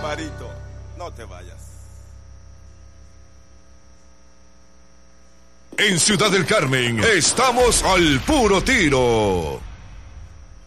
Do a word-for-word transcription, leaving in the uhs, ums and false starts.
Alvarito, no te vayas. En Ciudad del Carmen, estamos al puro tiro.